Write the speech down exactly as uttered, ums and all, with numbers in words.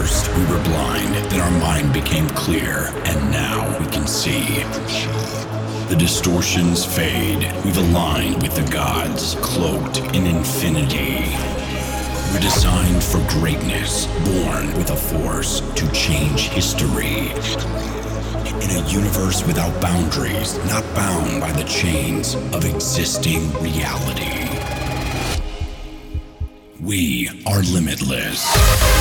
first, we were blind, then our mind became clear, and now we can see. The distortions fade. We've aligned with the gods, cloaked in infinity. We're designed for greatness, born with a force to change history. In a universe without boundaries, not bound by the chains of existing reality. We are limitless.